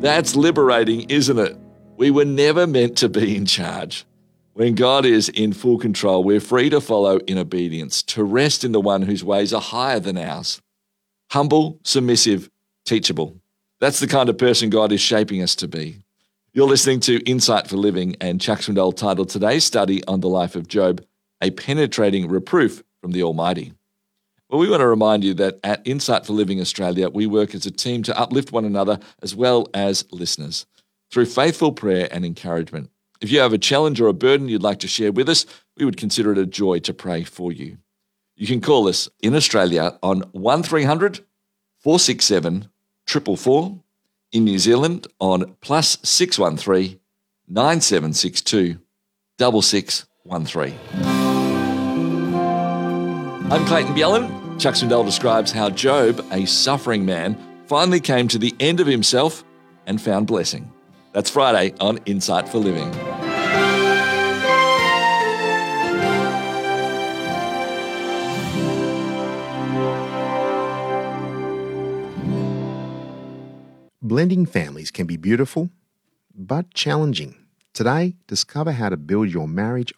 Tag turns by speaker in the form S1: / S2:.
S1: That's liberating, isn't it? We were never meant to be in charge. When God is in full control, we're free to follow in obedience, to rest in the one whose ways are higher than ours. Humble, submissive, teachable. That's the kind of person God is shaping us to be. You're listening to Insight for Living, and Chuck Swindoll titled today's study on the life of Job, A Penetrating Reproof from the Almighty. Well, we want to remind you that at Insight for Living Australia, we work as a team to uplift one another as well as listeners through faithful prayer and encouragement. If you have a challenge or a burden you'd like to share with us, we would consider it a joy to pray for you. You can call us in Australia on 1300 467 444, in New Zealand on +613 9762 6613. I'm Clayton Bjelland. Chuck Swindoll describes how Job, a suffering man, finally came to the end of himself and found blessing. That's Friday on Insight for Living.
S2: Blending families can be beautiful, but challenging. Today, discover how to build your marriage